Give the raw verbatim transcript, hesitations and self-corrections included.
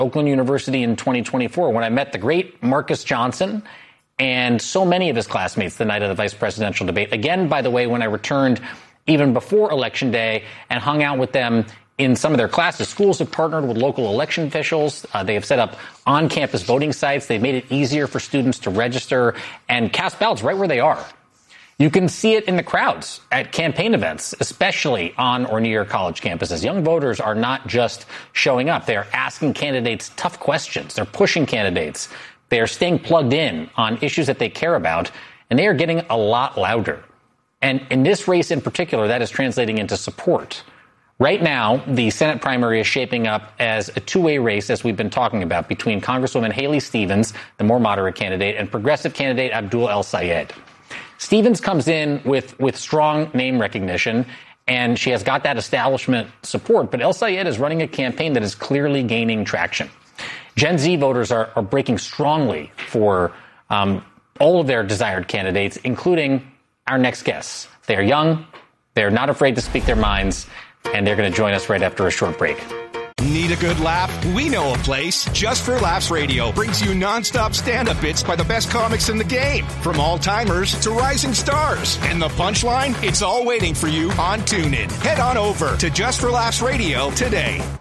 Oakland University in twenty twenty-four when I met the great Marcus Johnson and so many of his classmates the night of the vice presidential debate. Again, by the way, when I returned even before Election Day and hung out with them in some of their classes. Schools have partnered with local election officials. Uh, they have set up on-campus voting sites. They've made it easier for students to register and cast ballots right where they are. You can see it in the crowds at campaign events, especially on or near college campuses. Young voters are not just showing up. They are asking candidates tough questions. They're pushing candidates. They are staying plugged in on issues that they care about, and they are getting a lot louder. And in this race in particular, that is translating into support. Right now, the Senate primary is shaping up as a two-way race, as we've been talking about, between Congresswoman Haley Stevens, the more moderate candidate, and progressive candidate Abdul El-Sayed. Stevens comes in with, with strong name recognition, and she has got that establishment support. But El-Sayed is running a campaign that is clearly gaining traction. Gen Z voters are, are breaking strongly for um, all of their desired candidates, including our next guests. They are young, they're not afraid to speak their minds, and they're going to join us right after a short break. Need a good laugh? We know a place. Just for Laughs Radio brings you nonstop stand-up bits by the best comics in the game. From all-timers to rising stars. And the punchline? It's all waiting for you on TuneIn. Head on over to Just for Laughs Radio today.